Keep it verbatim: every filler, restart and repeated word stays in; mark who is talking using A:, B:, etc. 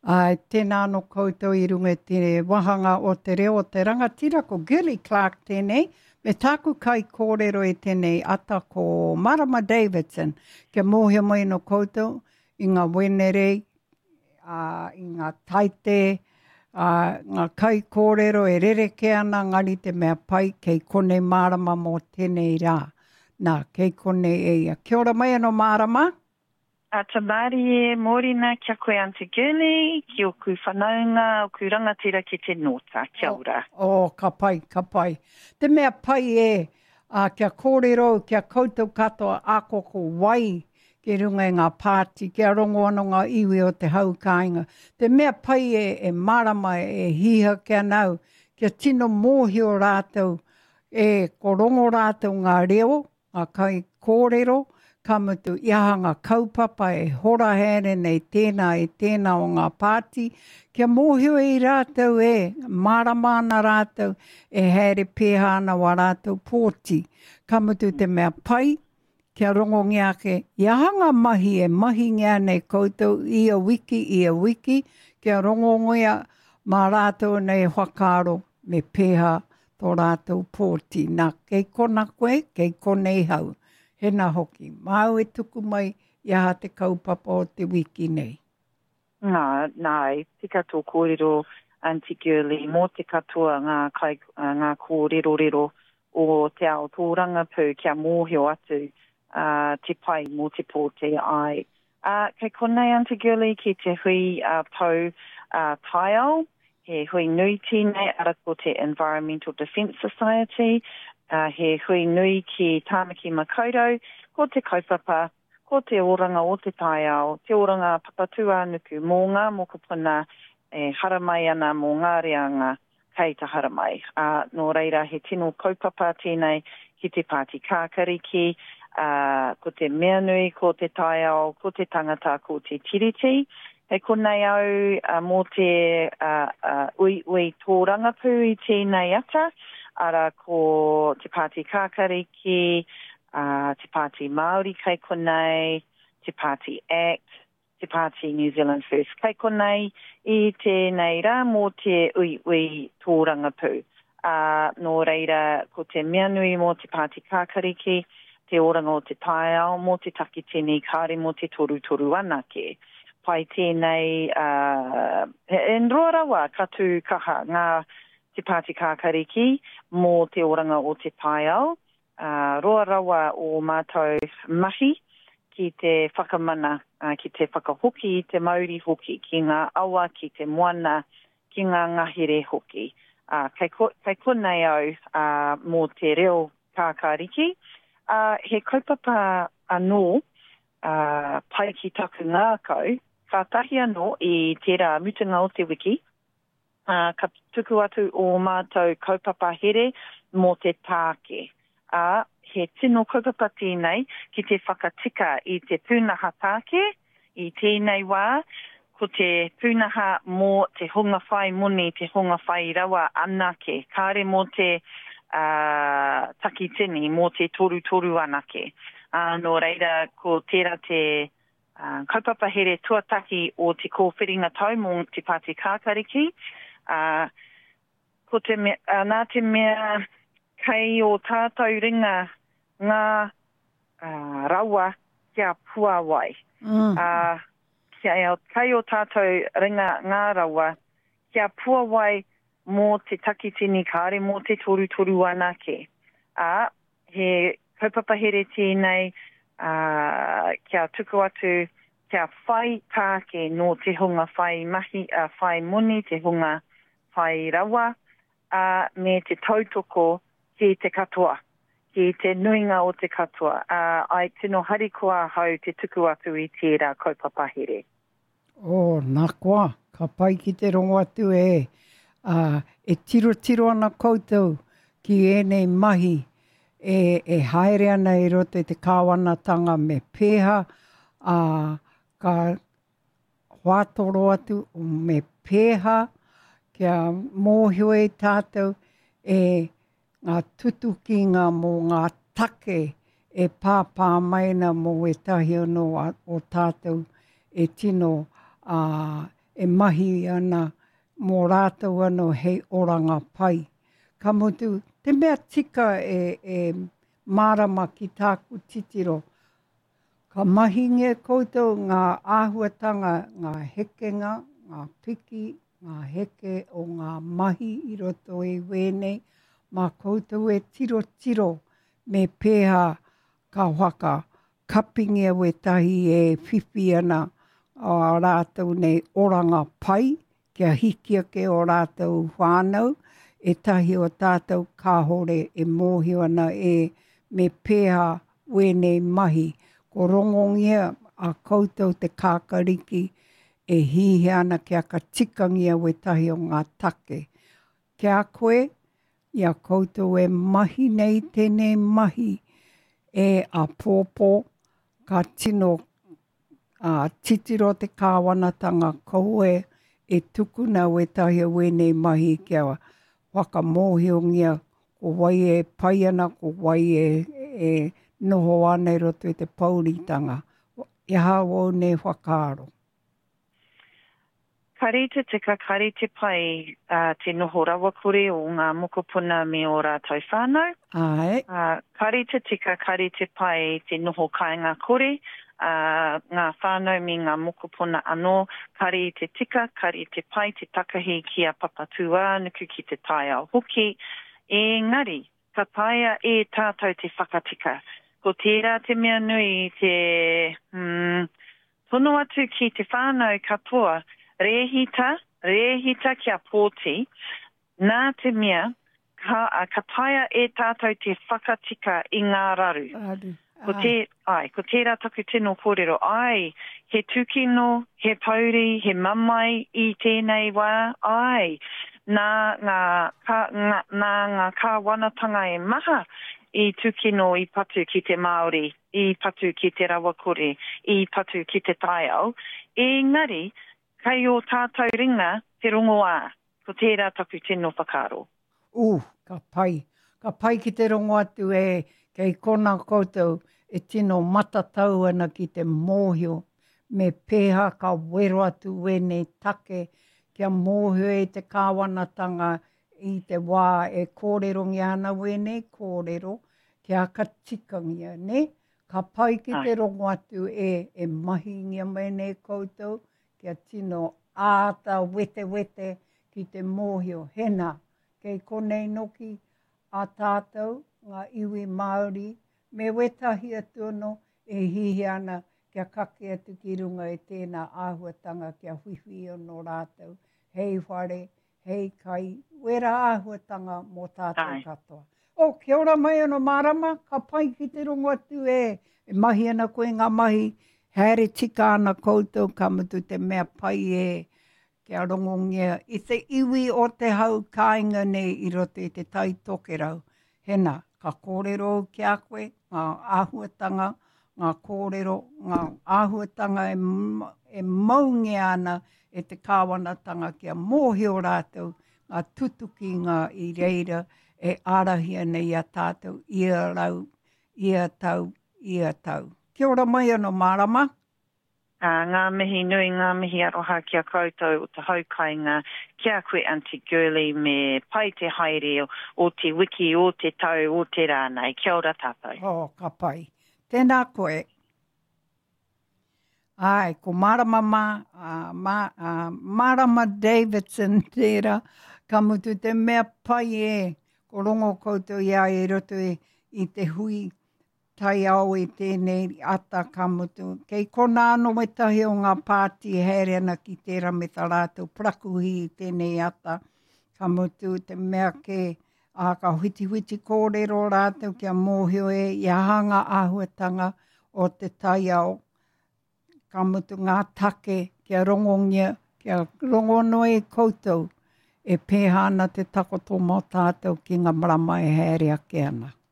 A: Ai, tēnā no koutou i runga te wahanga o te reo o te rangatira ko Gilly Clark tēnei, me tāku kai kōrero e tēnei ata ko Marama Davidson, kia mōhia mai no koutou, i ngā wenerei, uh, i ngā taite, uh, ngā kai kōrero e rereke ana ngari te mea pai kei kone Marama mō tēnei rā. Nā, kei kone e ia. Kia ora mai anō Marama.
B: A tamari e mōrina kia koe Aunty Gilly, ki o ku whanaunga o ku rangatira ki te nota. Kia ora.
A: O, oh, ka pai, ka pai. Te mea pai e, uh, kia kōrero, kia koutou katoa ākoko wai ke runga i ngā pāti, kia rongo anō ngā iwi o te haukainga. Te mea pai e, e Marama e hiha kia nau, kia tino mōhi o rātou, e ko rongo rātou ngā reo, ngā kai kōrero, ka mutu iaha ngā kaupapa e hora here nei tēnā e tēnā o ngā pāti. Kia mōhio i rātou e, Marama ana rātou e here pēha ana wa rātou pōti. Ka mutu te mea pai, kia rongo ngiake, iaha ngā mahi e mahi ngā nei koutou, ia wiki, ia wiki, kia rongo ngia mā rātou nei whakaro me pēha tō rātou pōti. Nā, kei kona koe, kei konei hau. Hena hoki. Māu e tuku mai i aha te kaupapa o te wiki nei.
B: Nā, nai, tika tō kōrero Aunty Gilly, mō te katoa ngā, kai, ngā kōrero rero o te ao tō rangapū kia mōhio atu uh, te pai mō te pōte ai. Uh, kei konei Aunty Gilly ki te hui uh, tau uh, taiao, he hui nui tēnei ara ko te Environmental Defence Society, Uh, he hui nui ki Tāmaki Makaurau, ko te kaupapa, ko te oranga o te taiao, te oranga papatua nuku mō ngā mokopuna e haramai ana mō ngā reanga kei ta haramai. Uh, nō reira he tino kaupapa tēnei ki te Pāti Kākariki, uh, ko te mea nui, ko te taiao, ko te tangata, ko te tiriti. Hei konei au uh, mō te uh, uh, ui ui tō rangapū i tēnei ata, ara ko te Pāti Kākariki, uh, te Pāti Māori kei konei, te Pāti Act, te Pāti New Zealand First kei konei, i tēnei rā mō te ui ui tō rangapū. Uh, nō reira ko te mea nui mō te Pāti Kākariki, te oranga o te taiao, mō te takitini kāre mō te toru toru anake. Pai tēnei, uh, en roa rawa katu kaha ngā te Pāti Kākariki, mō te oranga o te taiao, uh, roa rawa o mātou mahi ki te whakamana, uh, ki te whakahoki i te Māori hoki, ki ngā awa, ki te moana, ki ngā ngahere hoki. Uh, kei, ko, kei konei au uh, mō te reo Kākariki, uh, he kaupapa anō uh, pai ki taku ngākau, ka tahi anō i tērā mutunga o te wiki, Uh, ka tuku atu o mātou kaupapa here mō te tāke. Uh, he tino kaupapa tēnei ki te whakatika i te pūnaha tāke, i tēnei wā, ko te pūnaha mō te hunga whai muni, te hunga whai rawa anake, kāre mō te uh, takitini, mō te toru toru anake. Uh, no reira, ko tērā te uh, kaupapa here tuataki o te kōwhiringa tau mō te Pāti Kākariki, Uh, ko te me, uh, nā te mea kei o tātou ringa ngā uh, rawa kia puawai. Mm. Uh, kia, kei o tātou ringa ngā rawa kia puawai mō te takitini kāre mō te toru toru anake. Uh, he kaupapa here tēnei uh, kia tuku atu kia whai tāke no te hunga whai mahi, uh, whai muni, te hunga whai rawa, uh, me te tautoko ki te katoa, ki te nuinga o te katoa. Uh, ai tino harikoa hau te tuku atu i tērā kaupapa here.
A: O, nā koa, ka pai ki te rongo atu e, uh, e tiro tiro ana koutou ki ēnei mahi, e, e haere ana i roto i te kāwanatanga me pēha, uh, ka whātoro atu me pēha, kia mōhio e tātou e ngā tutukinga mō ngā take e pāpā maina mō e tahi anō o tātou e tino uh, e mahi ana mō rātou anō hei oranga pai. Ka mutu, te mea tika e, e marama ki tāku titiro. Ka mahi nge koutou ngā āhuatanga, ngā hekenga, ngā piki, ngā heke o ngā mahi i roto e wēnei, mā koutou e tiro tiro me pēha ka whaka kapingia we tahi e whiwhi ana o rātou nei oranga pai, kia hikia ke o rātou whānau, e tahi o tātou kāhore e mōhio ana e me pēha wēnei mahi. Ko rongongia a koutou te kākariki e hihi ana kia ka tikangia we tahi o ngā take. Kia koe, ia koutou e mahi nei tēnei mahi e a pōpō, ka tino a titiro te kāwanatanga koue e tukuna we tahi o wēnei mahi kia whakamōhiongia ko wai e pai ana, ko wai e, e noho ana i roto i te pauritanga. E hao nei whakaaro.
B: Karite te ka karite pai uh, te noho rawa kore o ngā mokopuna me o rātou whānau.
A: Ai.
B: Uh, karite te ka karite pai te noho kāinga kore, uh, ngā whānau me ngā mokopuna anō, kari te tika, kari te pai, te takahi ki a papatua, nuku ki te tai ao hoki. Engari, ka taia e tātou te whakatika. Ko tērā te mea nui te hmm, tono atu ki te whānau katoa, rehita, rehita kia pōti, nā te mea, ka, ka taia e tātou te whakatika i ngā raru.
A: Raru.
B: Ko, te, ai, ko tērā taku tino kōrero, ai, he tukino, he pauri, he mamai i tēnei wā, ai, nā ngā, ka, ngā, nā ngā kāwanatanga e maha, i tukino i patu ki te Māori, i patu ki te rawakore, i patu ki te taiao. Engari, kai o tātou ringa te rongo ā, ko tērā taku tino whakaro.
A: U, ka pai. Ka pai ki te rongo atu e, kei kona koutou e tino matatau ana ki te mōhio, me pēha ka wero atu wene take, kia mōhio e te kāwanatanga i te wā e kōrero ngi ana wene, kōrero, kia ka tikangia, ne? Ka pai ki te rongo atu e, e mahi ngia mene koutou, kia tino āta wete wete ki te mōhio, hena, kei konei noki a tātou, ngā iwi Māori, me wetahi atu no e hihi ana kia kake atu ki runga e tēnā āhuatanga kia whiwhi no rātou, hei whare, hei kai, wera āhuatanga mō tātou katoa. O, kia ora mai ano marama, ka pai ki te rongo atu e, e mahi ana koe ngā mahi, haere tika ana koutou ka mutu te mea pai e, kia rongongia, i te iwi o te hau kāinga nei i roto i te tai toke rau. Hena, ka kōrero ki a koe, ngā āhuatanga, ngā kōrero, ngā āhuatanga e, e maungi ana e te kāwanatanga kia mōhio rātou, ngā tutuki ngā i reira, e ārahia nei a tātou, ia rau, ia tau, ia tau. Kia ora mai ano marama.
B: Uh, ngā mihi nui, ngā mihi aroha kia koutou o te haukainga, kia koe Auntie Girly me pai te haere o, o te wiki, o te tau, o te rānei. Kia ora tātou.
A: Oh, ka pai. Tēnā koe. Ai, ko marama ma, uh, ma, uh, marama Davidson tērā, ka mutu te mea pai e, ko rongo koutou ia e roto e, i te hui tai au i tēnei ata ka mutu. Kei kona anō me tahi o ngā pāti haere ana ki tērā me tā rātou prakuhi i tēnei ata ka mutu. Te mea ke a ka huiti huiti kōrero rātou kia mōhio e i hanga āhuatanga o te tai au. Ka mutu ngā take kia rongongia, kia rongono e koutou e pēhana te takoto mō tātou ki ngā marama e haere ake ana.